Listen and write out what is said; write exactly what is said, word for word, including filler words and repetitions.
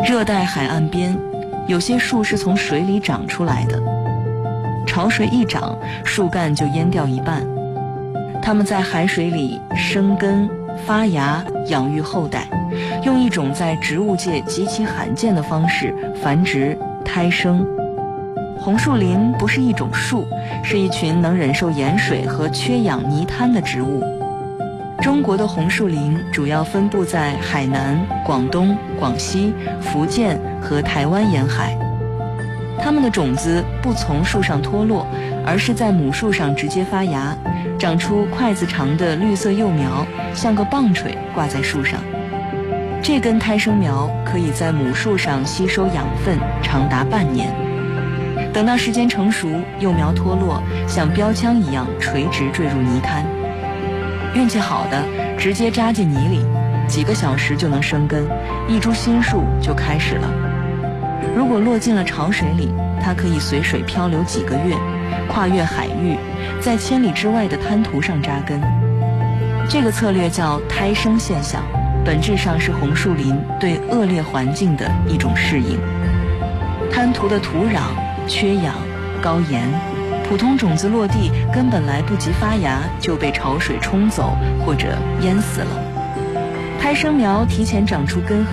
热带海岸边，有些树是从水里长出来的，潮水一涨，树干就淹掉一半。它们在海水里生根、发芽、养育后代，用一种在植物界极其罕见的方式繁殖胎生。红树林不是一种树，是一群能忍受盐水和缺氧泥滩的植物。中国的红树林主要分布在海南、广东、广西、福建和台湾沿海。它们的种子不从树上脱落，而是在母树上直接发芽，长出筷子长的绿色幼苗，像个棒槌挂在树上。这根胎生苗可以在母树上吸收养分长达半年。等到时间成熟，幼苗脱落，像标枪一样垂直坠入泥滩。运气好的直接扎进泥里，几个小时就能生根，一株新树就开始了。如果落进了潮水里，它可以随水漂流几个月，跨越海域，在千里之外的滩涂上扎根。这个策略叫胎生现象，本质上是红树林对恶劣环境的一种适应。滩涂的土壤缺氧、高盐，普通种子落地根本来不及发芽，就被潮水冲走或者淹死了。胎生苗提前长出根